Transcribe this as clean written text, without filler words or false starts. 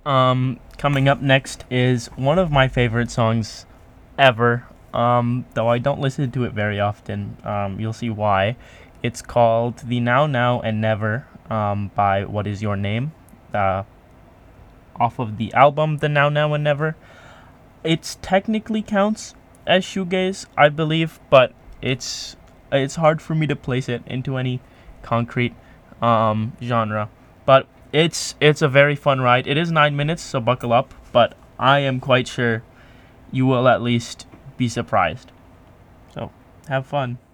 Coming up next is one of my favorite songs ever. Though I don't listen to it very often. You'll see why. It's called "The Now Now and Never" by What Is Your Name, uh, off of the album "The Now Now and Never." It's technically counts as shoegaze, I believe, but it's hard for me to place it into any concrete genre. But it's a very fun ride. It is 9 minutes, so buckle up. But I am quite sure you will at least be surprised. So have fun.